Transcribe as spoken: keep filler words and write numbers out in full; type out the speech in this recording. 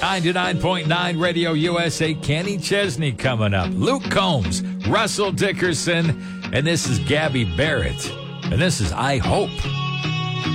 ninety-nine point nine Radio U S A. Kenny Chesney coming up. Luke Combs, Russell Dickerson, and this is Gabby Barrett. And this is I Hope.